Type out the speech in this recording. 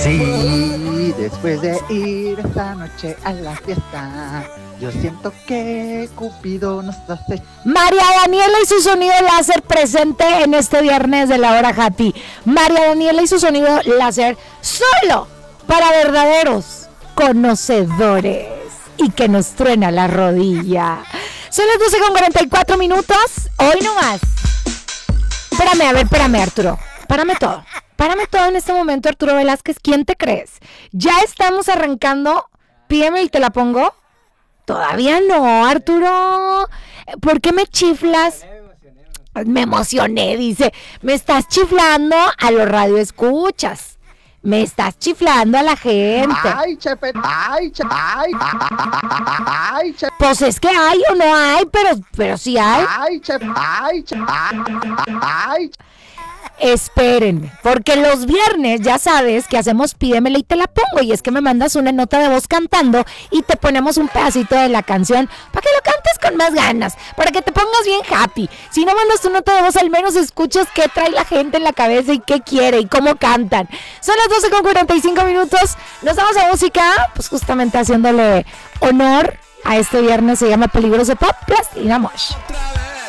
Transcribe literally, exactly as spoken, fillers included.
Sí, después de ir esta noche a la fiesta, yo siento que Cupido nos hace... María Daniela y su sonido láser presente en este viernes de la hora happy. María Daniela y su sonido láser solo para verdaderos conocedores y que nos truena la rodilla. Son las doce con cuarenta y cuatro minutos, hoy nomás. Espérame, a ver, espérame, Arturo. Párame todo. Párame todo en este momento, Arturo Velázquez. ¿Quién te crees? Ya estamos arrancando. Pídeme y te la pongo. Todavía no, Arturo. ¿Por qué me chiflas? Me emocioné, dice. Me estás chiflando a los radioescuchas. Me estás chiflando a la gente. Ay, chepe, ay, chepe, ay, ay, chepe. Pues es que hay o no hay, pero, pero sí hay. Ay, chepe, ay, chepe, ay. Espérenme, porque los viernes ya sabes que hacemos pídemela y te la pongo, y es que me mandas una nota de voz cantando y te ponemos un pedacito de la canción para que lo cantes con más ganas, para que te pongas bien happy. Si no mandas tu nota de voz, al menos escuchas qué trae la gente en la cabeza y qué quiere y cómo cantan. Son las doce con cuarenta y cinco minutos, nos damos a música, pues justamente haciéndole honor a este viernes. Se llama Peligroso Pop, Plastilina Mosh.